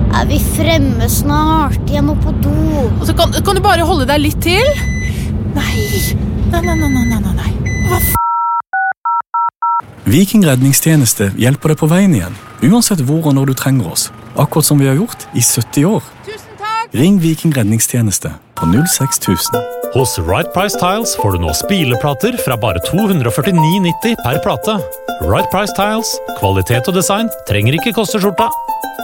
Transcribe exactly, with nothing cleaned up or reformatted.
Er vi fremme snart? Jeg må på do. Altså, kan, kan du bare holde deg litt til? Nei, nei, nei, nei, nei, nei, nei. Hva f***? Viking redningstjeneste hjelper deg på veien igjen, uansett hvor og når du trenger oss. Akkurat som vi har gjort i sytti år. Tusen takk! Ring Viking redningstjeneste på null seks tusen. Hos Right Price Tiles får du nå spileplater fra bare to hundre førtini nitti per plate. Right Price Tiles, kvalitet og design trenger ikke koste skjorta.